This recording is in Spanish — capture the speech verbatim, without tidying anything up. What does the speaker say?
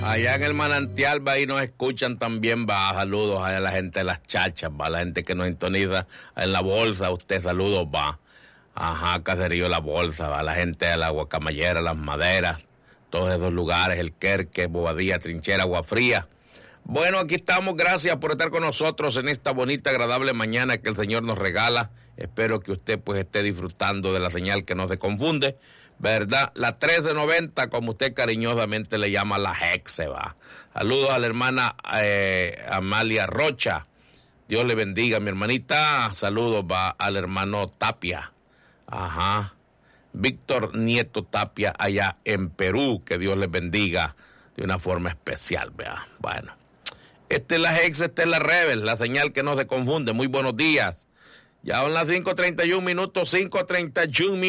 Allá en el manantial, va, ahí nos escuchan también, va, saludos a la gente de las chachas, va, la gente que nos sintoniza en la bolsa, usted saludos, va. Ajá, Caserío La Bolsa, va, la gente de la Guacamayera, Las Maderas, todos esos lugares, el Querque, Bobadilla, Trinchera, Agua Fría. Bueno, aquí estamos, gracias por estar con nosotros en esta bonita, agradable mañana que el Señor nos regala. Espero que usted pues esté disfrutando de la señal que no se confunde, ¿verdad? La trece noventa, como usted cariñosamente le llama, la Hexe, va. Saludos a la hermana eh, Amalia Rocha. Dios le bendiga, mi hermanita. Saludos, va, al hermano Tapia. Ajá. Víctor Nieto Tapia allá en Perú. Que Dios les bendiga de una forma especial, vea. Bueno. Esta es la Hexe, esta es la Rebel, la señal que no se confunde. Muy buenos días. Ya son las cinco treinta y un minutos, cinco treinta y un minutos.